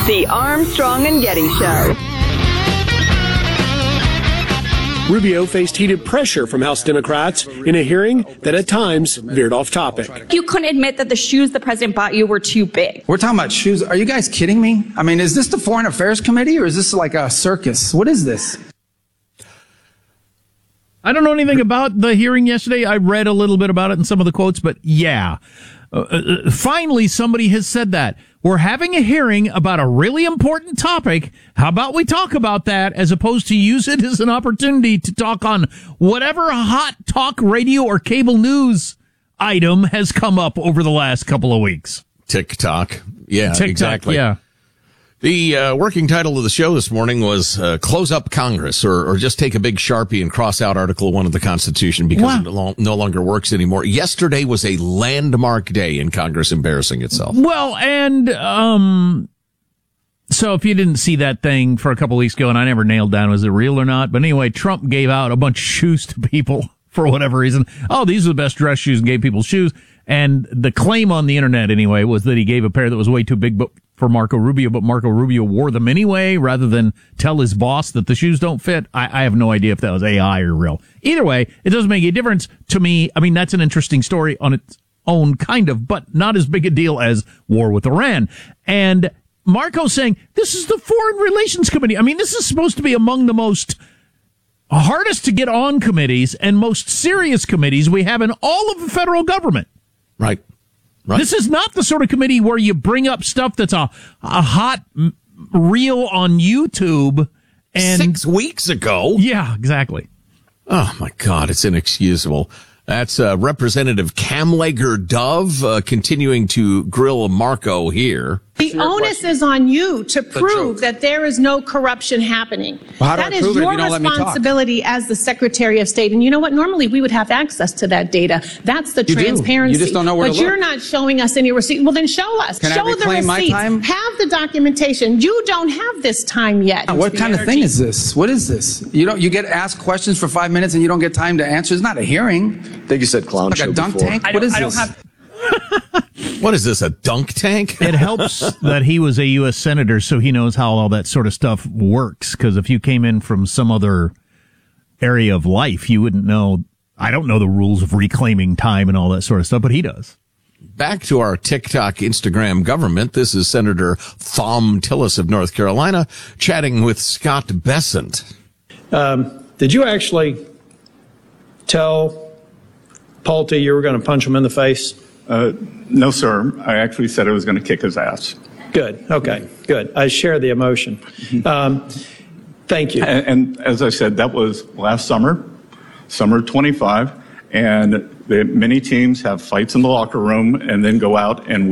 The Armstrong and Getty Show. Rubio faced heated pressure from House Democrats in a hearing that at times veered off topic. You couldn't admit that the shoes the president bought you were too big. We're talking about shoes. Are you guys kidding me? I mean, is this the Foreign Affairs Committee or is this like a circus? What is this? I don't know anything about the hearing yesterday. I read a little bit about it in some of the quotes, but yeah. Finally, somebody has said that. We're having a hearing about a really important topic. How about we talk about that as opposed to use it as an opportunity to talk on whatever hot talk radio or cable news item has come up over the last couple of weeks. TikTok. Yeah, TikTok, exactly. Yeah. The working title of the show this morning was Close Up Congress, or just take a big Sharpie and cross out Article 1 of the Constitution because it no longer works anymore. Yesterday was a landmark day in Congress embarrassing itself. Well, and so if you didn't see that thing for a couple weeks ago, and I never nailed down was it real or not, but anyway, Trump gave out a bunch of shoes to people for whatever reason. Oh, these are the best dress shoes, and gave people shoes. And the claim on the internet, anyway, was that he gave a pair that was way too big for Marco Rubio, but Marco Rubio wore them anyway, rather than tell his boss that the shoes don't fit. I have no idea if that was AI or real. Either way, it doesn't make a difference to me. I mean, that's an interesting story on its own, kind of, but not as big a deal as war with Iran. And Marco saying, this is the Foreign Relations Committee. I mean, this is supposed to be among the most hardest to get on committees and most serious committees we have in all of the federal government. Right. This is not the sort of committee where you bring up stuff that's a hot reel on YouTube. And 6 weeks ago. Yeah, exactly. Oh, my God. It's inexcusable. That's Representative Kamlager Dove continuing to grill Marco here. The onus is on you to prove that there is no corruption happening. Well, how do that I is prove it if your you don't let me talk? responsibility as the Secretary of State. And you know what? Normally we would have access to that data. That's the transparency. You just don't know where to look. But you're not showing us any receipt. Well, then show us. Can I show the reclaim my receipts. time? Have the documentation. You don't have this time yet. What kind of thing is this? What is this? You get asked questions for 5 minutes and you don't get time to answer. It's not a hearing. I think you said clown like show a dunk before. tank. What is this? What is this, a dunk tank? It helps that he was a U.S. Senator, so he knows how all that sort of stuff works, because if you came in from some other area of life, you wouldn't know. I don't know the rules of reclaiming time and all that sort of stuff, but he does. Back to our TikTok, Instagram government. This is Senator Thom Tillis of North Carolina chatting with Scott Bessent. Did you actually tell Pulte you were going to punch him in the face? No, sir. I actually said I was going to kick his ass. Good. Okay. Good. I share the emotion. Thank you. And as I said, that was last summer 25, and many teams have fights in the locker room and then go out and